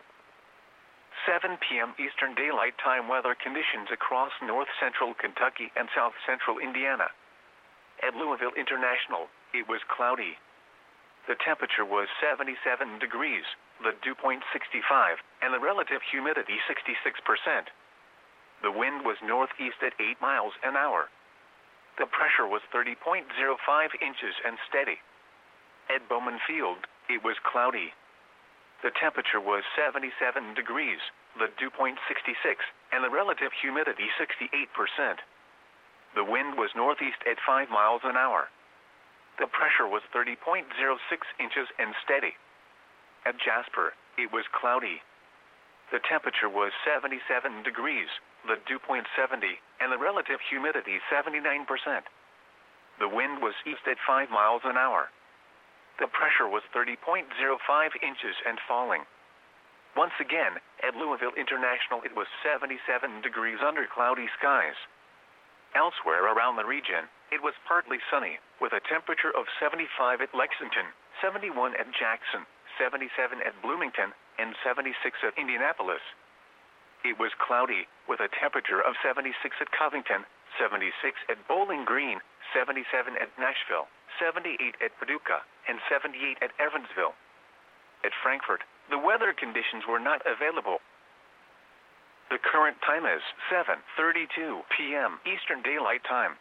Speaker 1: seven p m Eastern Daylight Time weather conditions across north central Kentucky and south central Indiana. At Louisville International, it was cloudy. The temperature was seventy-seven degrees, the dew point sixty-five, and the relative humidity sixty-six percent. The wind was northeast at eight miles an hour. The pressure was thirty point zero five inches and steady. At Bowman Field, it was cloudy. The temperature was seventy-seven degrees, the dew point sixty-six, and the relative humidity sixty-eight percent. The wind was northeast at five miles an hour. The pressure was thirty point zero six inches and steady. At Jasper, it was cloudy. The temperature was seventy-seven degrees, the dew point seventy, and the relative humidity seventy-nine percent. The wind was east at five miles an hour. The pressure was thirty point zero five inches and falling. Once again, at Louisville International it was seventy-seven degrees under cloudy skies. Elsewhere around the region, it was partly sunny, with a temperature of seventy-five at Lexington, seventy-one at Jackson, seventy-seven at Bloomington, and seventy-six at Indianapolis. It was cloudy, with a temperature of seventy-six at Covington, seventy-six at Bowling Green, seventy-seven at Nashville, seventy-eight at Paducah, and seventy-eight at Evansville. At Frankfort, the weather conditions were not available. The current time is seven thirty-two p m Eastern Daylight Time.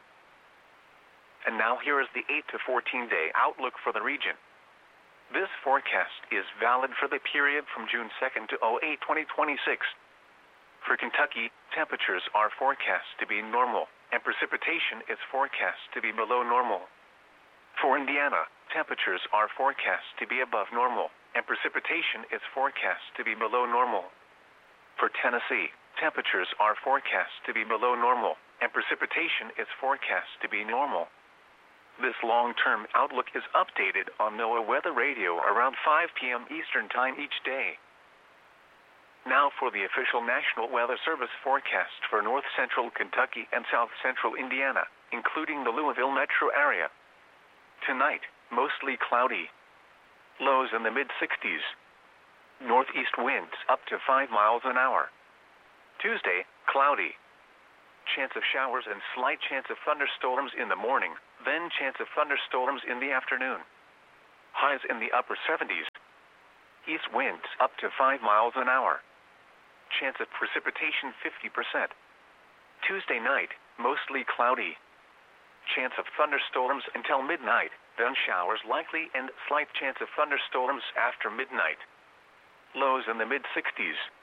Speaker 1: And now here is the eight to fourteen day outlook for the region. This forecast is valid for the period from June second to oh eight twenty twenty-six. For Kentucky, temperatures are forecast to be normal, and precipitation is forecast to be below normal. For Indiana, temperatures are forecast to be above normal, and precipitation is forecast to be below normal. For Tennessee, temperatures are forecast to be below normal, and precipitation is forecast to be normal. This long-term outlook is updated on NOAA Weather Radio around five p m Eastern Time each day. Now for the official National Weather Service forecast for north central Kentucky and south central Indiana, including the Louisville metro area. Tonight, mostly cloudy. Lows in the mid sixties. Northeast winds up to five miles an hour. Tuesday, cloudy. Chance of showers and slight chance of thunderstorms in the morning, then chance of thunderstorms in the afternoon. Highs in the upper seventies. East winds up to five miles an hour. Chance of precipitation fifty percent. Tuesday night, mostly cloudy. Chance of thunderstorms until midnight, then showers likely and slight chance of thunderstorms after midnight. Lows in the mid sixties.